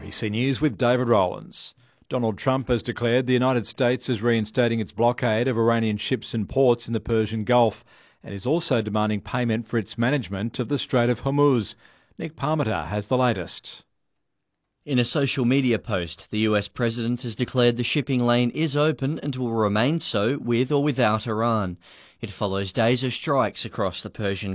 ABC News with David Rowlands. Donald Trump has declared the United States is reinstating its blockade of Iranian ships and ports in the Persian Gulf and is also demanding payment for its management of the Strait of Hormuz. Nick Parmenter has the latest. In a social media post, the US president has declared the shipping lane is open and will remain so with or without Iran. It follows days of strikes across the Persian